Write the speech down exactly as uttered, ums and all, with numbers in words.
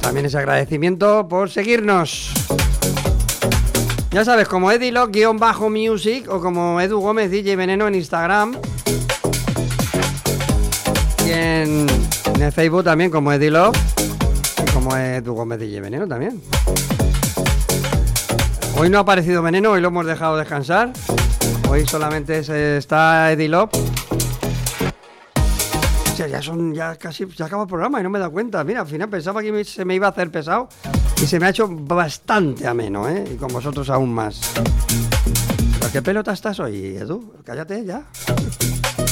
también ese agradecimiento por seguirnos. Ya sabes, como Edilog-Music o como Edu Gómez D J Veneno en Instagram. Y en, en el Facebook también como Edilog. Y como Edu Gómez D J Veneno también. Hoy no ha aparecido Veneno, hoy lo hemos dejado descansar. Hoy solamente se está Edilog. O sea, ya son, ya casi, ya acaba el programa y no me he dado cuenta. Mira, al final pensaba que se me iba a hacer pesado. Y se me ha hecho bastante ameno, ¿eh? Y con vosotros aún más. ¿Pero qué pelota estás hoy, Edu? Cállate ya.